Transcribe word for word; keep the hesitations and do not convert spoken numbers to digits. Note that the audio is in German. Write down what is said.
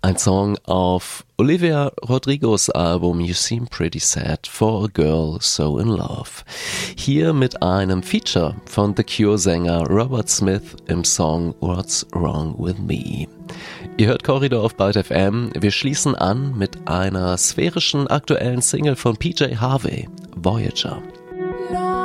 Ein Song auf Olivia Rodrigos Album You Seem Pretty Sad for a Girl So in Love. Hier mit einem Feature von The Cure-Sänger Robert Smith im Song What's Wrong With Me. Ihr hört Korridor auf Byte F M. Wir schließen an mit einer sphärischen aktuellen Single von P J Harvey, Voyager.